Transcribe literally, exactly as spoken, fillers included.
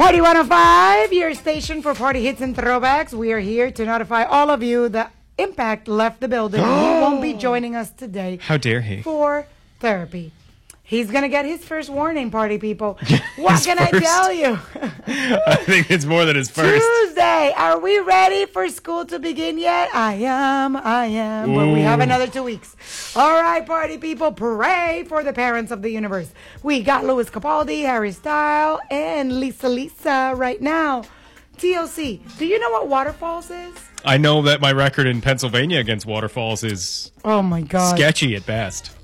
Party one oh five, your station for party hits and throwbacks. We are here to notify all of you that Impact left the building. He won't be joining us today. How dare he? For therapy. He's going to get his first warning, party people. What can first? I tell you? I think it's more than his first. Tuesday. Are we ready for school to begin yet? I am. I am. Ooh. But we have another two weeks. All right, party people. Pray for the parents of the universe. We got Louis Capaldi, Harry Style, and Lisa Lisa right now. T L C, do you know what Waterfalls is? I know that my record in Pennsylvania against Waterfalls is oh my God. sketchy at best.